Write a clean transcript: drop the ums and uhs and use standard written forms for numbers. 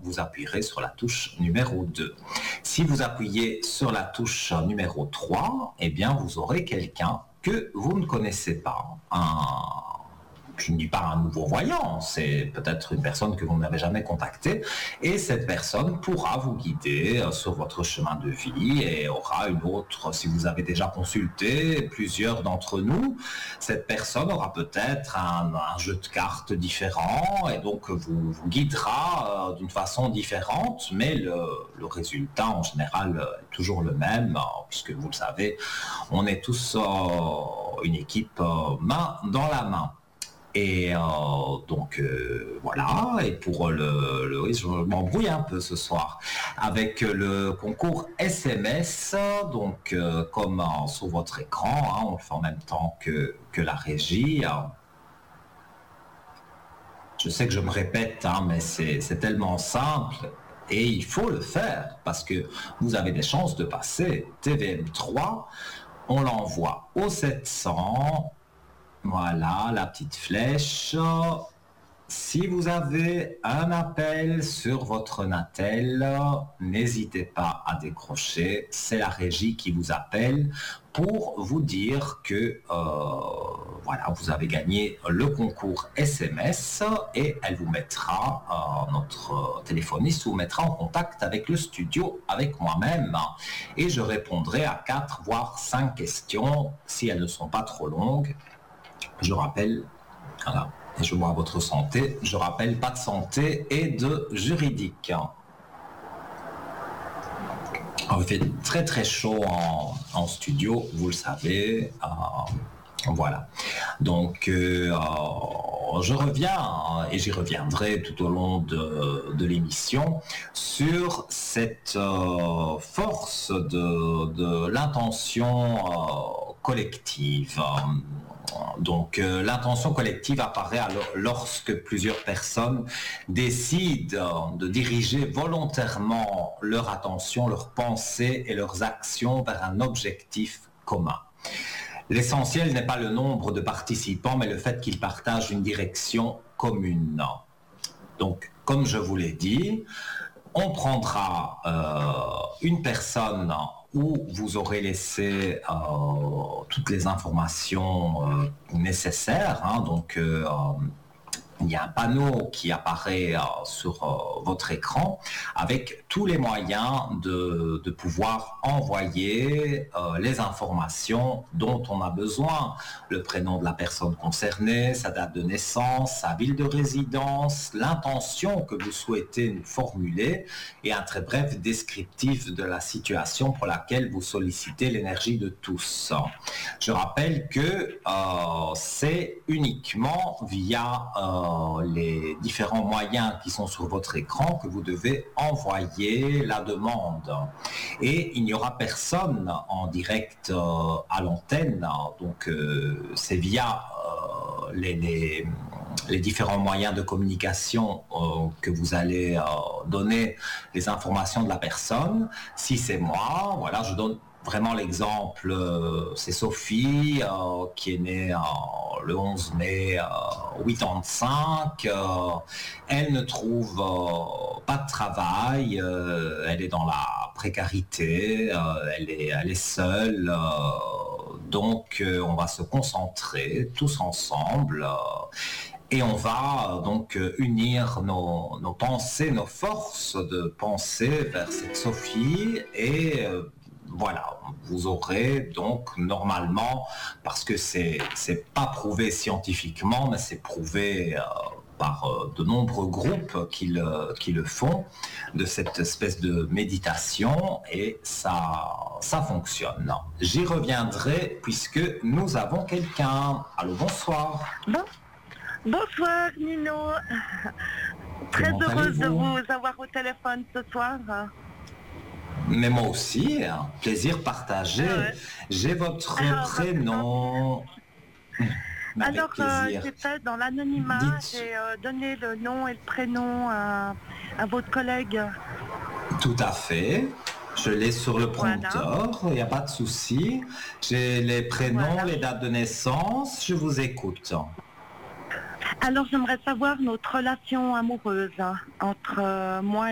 vous appuierez sur la touche numéro 2. Si vous appuyez sur la touche numéro 3, eh bien, vous aurez quelqu'un que vous ne connaissez pas. Je ne dis pas un nouveau voyant, c'est peut-être une personne que vous n'avez jamais contactée, et cette personne pourra vous guider sur votre chemin de vie et aura une autre, si vous avez déjà consulté plusieurs d'entre nous, cette personne aura peut-être un jeu de cartes différent et donc vous guidera d'une façon différente, mais le résultat en général est toujours le même, puisque vous le savez, on est tous une équipe main dans la main. Et voilà, et pour oui, je m'embrouille un peu ce soir avec le concours SMS, donc comme sur votre écran, on le fait en même temps que la régie. Je sais que je me répète, mais c'est tellement simple et il faut le faire parce que vous avez des chances de passer TVM3, on l'envoie au 700. Voilà, la petite flèche. Si vous avez un appel sur votre Natel, n'hésitez pas à décrocher. C'est la régie qui vous appelle pour vous dire que voilà, vous avez gagné le concours SMS et elle vous mettra, notre téléphoniste vous mettra en contact avec le studio, avec moi-même. Et je répondrai à 4 voire 5 questions si elles ne sont pas trop longues. Je rappelle, voilà, et je vois votre santé, je rappelle pas de santé et de juridique. Alors, il fait très très chaud en studio, vous le savez. Voilà. Donc, je reviens, et j'y reviendrai tout au long de l'émission, sur cette force de l'intention collective. Donc, l'intention collective apparaît lorsque plusieurs personnes décident de diriger volontairement leur attention, leurs pensées et leurs actions vers un objectif commun. L'essentiel n'est pas le nombre de participants, mais le fait qu'ils partagent une direction commune. Donc, comme je vous l'ai dit, on prendra une personne où vous aurez laissé toutes les informations nécessaires. Donc, il y a un panneau qui apparaît sur votre écran avec tous les moyens de pouvoir envoyer les informations dont on a besoin. Le prénom de la personne concernée, sa date de naissance, sa ville de résidence, l'intention que vous souhaitez nous formuler et un très bref descriptif de la situation pour laquelle vous sollicitez l'énergie de tous. Je rappelle que c'est uniquement via les différents moyens qui sont sur votre écran que vous devez envoyer la demande. Et il n'y aura personne en direct à l'antenne, donc c'est via les différents moyens de communication que vous allez donner les informations de la personne. Si c'est moi, voilà, je donne vraiment l'exemple, c'est Sophie qui est née le 11 mai 85. Elle ne trouve pas de travail, elle est dans la précarité, elle est seule. Donc on va se concentrer tous ensemble et on va donc unir nos pensées, nos forces de pensée vers cette Sophie et voilà, vous aurez donc normalement, parce que c'est pas prouvé scientifiquement, mais c'est prouvé par de nombreux groupes qui le font, de cette espèce de méditation, et ça fonctionne. J'y reviendrai puisque nous avons quelqu'un. Allô, bonsoir. Bonsoir Nino. Très heureuse de vous avoir au téléphone ce soir. Mais moi aussi, plaisir partagé. Ouais. J'ai votre prénom. Alors, j'ai fait dans l'anonymat, j'ai donné le nom et le prénom à votre collègue. Tout à fait. Je l'ai sur le prompteur, il n'y a pas de souci. J'ai les prénoms, les dates de naissance, je vous écoute. Alors, j'aimerais savoir notre relation amoureuse entre moi